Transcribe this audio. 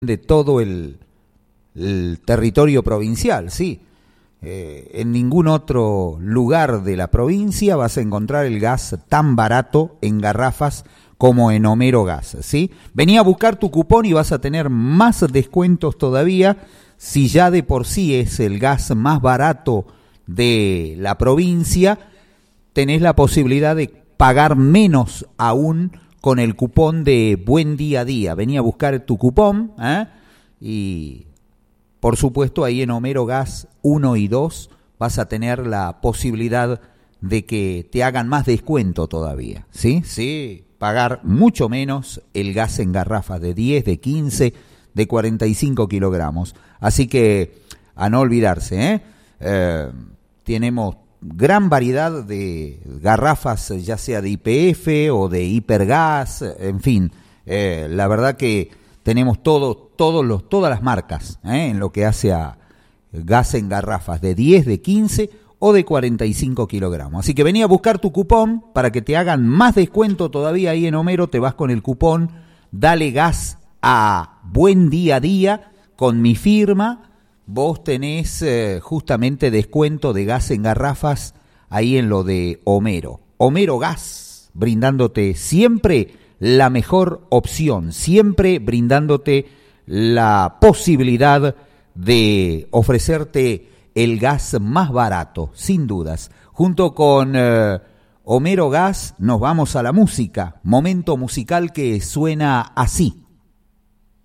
de todo el territorio provincial, sí. En ningún otro lugar de la provincia vas a encontrar el gas tan barato en garrafas como en Homero Gas, ¿sí? Vení a buscar tu cupón y vas a tener más descuentos todavía. Si ya de por sí es el gas más barato de la provincia, tenés la posibilidad de pagar menos aún con el cupón de Buen Día a Día. Vení a buscar tu cupón, y por supuesto ahí en Homero Gas 1 y 2 vas a tener la posibilidad de que te hagan más descuento todavía, ¿sí? Sí, pagar mucho menos el gas en garrafas de 10, de 15, de 45 kilogramos. Así que a no olvidarse, tenemos gran variedad de garrafas, ya sea de YPF o de Hipergas, en fin, la verdad que tenemos todas las marcas en lo que hace a gas en garrafas de 10, de 15 o de 45 kilogramos. Así que vení a buscar tu cupón para que te hagan más descuento todavía ahí en Homero. Te vas con el cupón Dale Gas a Buen Día a Día con mi firma. Vos tenés justamente descuento de gas en garrafas ahí en lo de Homero. Homero Gas, brindándote siempre la mejor opción, siempre brindándote la posibilidad de ofrecerte el gas más barato, sin dudas. Junto con Homero Gas nos vamos a la música, momento musical que suena así.